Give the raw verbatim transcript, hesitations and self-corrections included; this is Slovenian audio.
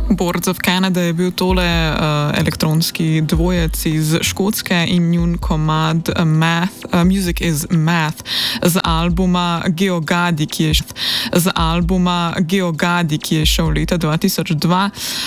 Boards of Canada je bil tole uh, elektronski dvojec iz Škotske in njun komad uh, Math, uh, Music is Math z albuma Geogadi, ki je, z albuma Geogadi, ki je šel leta dva tisoč dva.